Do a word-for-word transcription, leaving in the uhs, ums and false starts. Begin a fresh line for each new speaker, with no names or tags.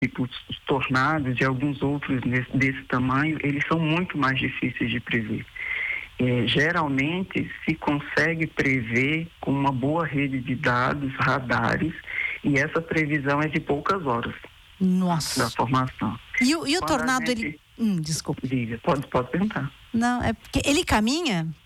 tipo os tornados e alguns outros nesse, desse tamanho, eles são muito mais difíceis de prever. É, geralmente se consegue prever com uma boa rede de dados, radares, e essa previsão é de poucas horas.
Nossa.
Da formação.
E o, e o
Quando
tornado,
gente...
ele... Hum, desculpa.
Diga, pode, pode perguntar.
Não, é porque ele caminha?